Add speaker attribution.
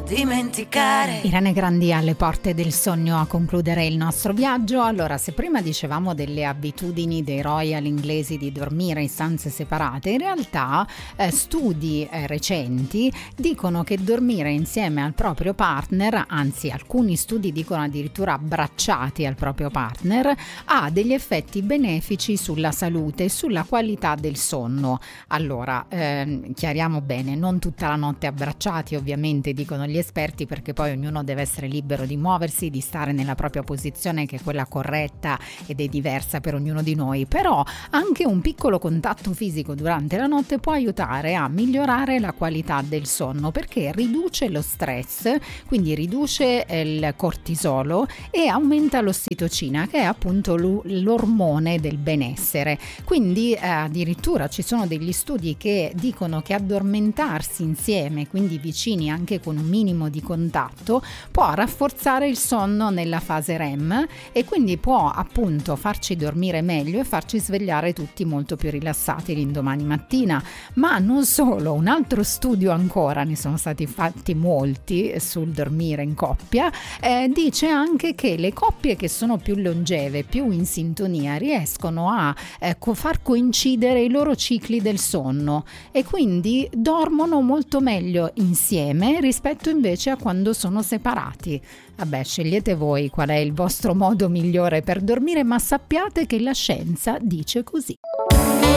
Speaker 1: dimenticare.
Speaker 2: Irene Grandi alle porte del sogno a concludere il nostro viaggio. Allora, se prima dicevamo delle abitudini dei royal inglesi di dormire in stanze separate, in realtà studi recenti dicono che dormire insieme al proprio partner, anzi alcuni studi dicono addirittura abbracciati al proprio partner, ha degli effetti benefici sulla salute e sulla qualità del sonno. Allora, chiariamo bene, non tutta la notte abbracciati, ovviamente, dicono gli esperti, perché poi ognuno deve essere libero di muoversi, di stare nella propria posizione, che è quella corretta ed è diversa per ognuno di noi, però anche un piccolo contatto fisico durante la notte può aiutare a migliorare la qualità del sonno, perché riduce lo stress, quindi riduce il cortisolo e aumenta l'ossitocina, che è appunto l'ormone del benessere. Quindi addirittura ci sono degli studi che dicono che addormentarsi insieme, quindi vicini anche con un minimo di contatto, può rafforzare il sonno nella fase REM e quindi può appunto farci dormire meglio e farci svegliare tutti molto più rilassati l'indomani mattina. Ma non solo, un altro studio ancora, ne sono stati fatti molti sul dormire in coppia, dice anche che le coppie che sono più longeve, più in sintonia, riescono a far coincidere i loro cicli del sonno e quindi dormono molto meglio insieme rispetto invece a quando sono separati. Vabbè, scegliete voi qual è il vostro modo migliore per dormire, ma sappiate che la scienza dice così.